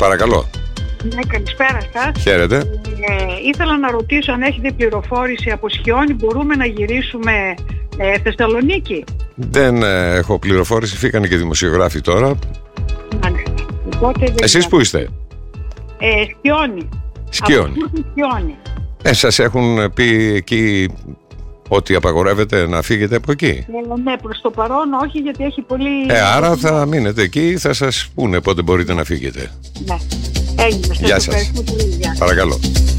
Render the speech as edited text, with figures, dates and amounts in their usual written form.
παρακαλώ. Ναι, καλησπέρα σας. Χαίρετε. Ήθελα να ρωτήσω αν έχετε πληροφόρηση από Σιόνι, μπορούμε να γυρίσουμε Θεσσαλονίκη? Δεν έχω πληροφόρηση, φύγανε και δημοσιογράφοι τώρα. Οπότε Εσείς πού είστε? Σιόνι. Σκιόνι. Σας έχουν πει εκεί ότι απαγορεύεται να φύγετε από εκεί? Ναι, προς το παρόν όχι, γιατί έχει πολύ... Άρα θα μείνετε εκεί, θα σας πούνε πότε μπορείτε να φύγετε. Ναι, έγινε. Γεια σας. Παρακαλώ.